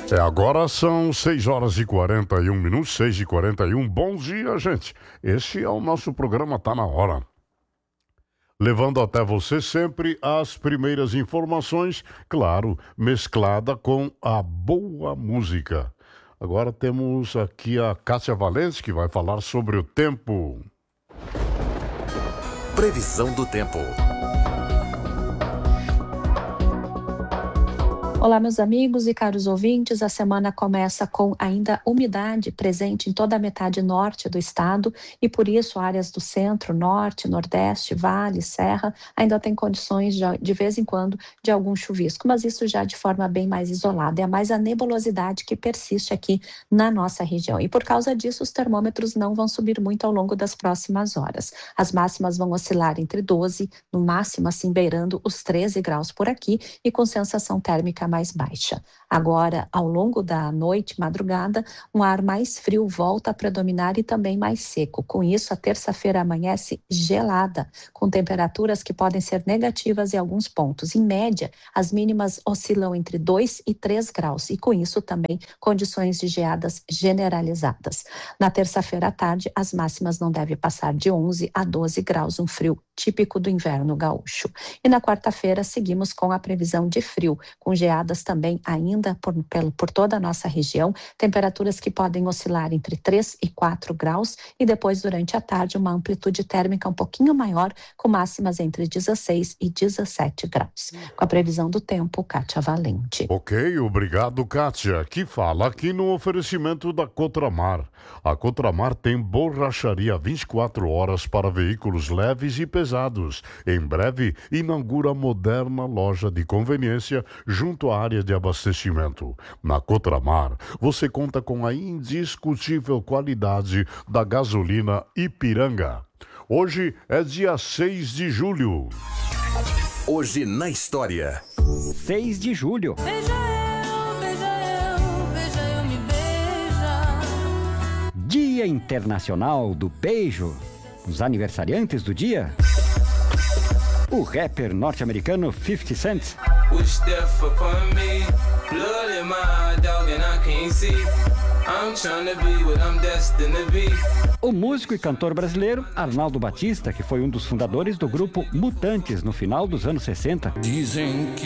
Agora são 6 horas e 41 minutos, 6h41. Bom dia, gente. Esse é o nosso programa Tá Na Hora. Levando até você sempre as primeiras informações, claro, mesclada com a boa música. Agora temos aqui a Cássia Valente, que vai falar sobre o tempo. Previsão do tempo. Olá, meus amigos e caros ouvintes. A semana começa com ainda umidade presente em toda a metade norte do estado e, por isso, áreas do centro, norte, nordeste, vale, serra, ainda tem condições de vez em quando de algum chuvisco, mas isso já de forma bem mais isolada. É mais a nebulosidade que persiste aqui na nossa região. E por causa disso, os termômetros não vão subir muito ao longo das próximas horas. As máximas vão oscilar entre 12, no máximo assim beirando os 13 graus por aqui e com sensação térmica mais baixa. Agora, ao longo da noite, madrugada, um ar mais frio volta a predominar e também mais seco. Com isso, a terça-feira amanhece gelada, com temperaturas que podem ser negativas em alguns pontos. Em média, as mínimas oscilam entre 2 e 3 graus e, com isso, também condições de geadas generalizadas. Na terça-feira à tarde, as máximas não devem passar de 11 a 12 graus, um frio típico do inverno gaúcho. E na quarta-feira, seguimos com a previsão de frio, com geadas também ainda por toda a nossa região, temperaturas que podem oscilar entre 3 e 4 graus e depois, durante a tarde, uma amplitude térmica um pouquinho maior, com máximas entre 16 e 17 graus. Com a previsão do tempo, Kátia Valente. Ok, obrigado, Kátia, que fala aqui no oferecimento da Cotramar. A Cotramar tem borracharia 24 horas para veículos leves e pesados. Em breve, inaugura a moderna loja de conveniência junto à área de abastecimento. Na Cotramar, você conta com a indiscutível qualidade da gasolina Ipiranga. Hoje é dia 6 de julho. Hoje na história. 6 de julho. Beija eu, me beija. Dia Internacional do Beijo. Os aniversariantes do dia: o rapper norte-americano 50 Cent, o músico e cantor brasileiro Arnaldo Batista, que foi um dos fundadores do grupo Mutantes no final dos anos 60. Dizem que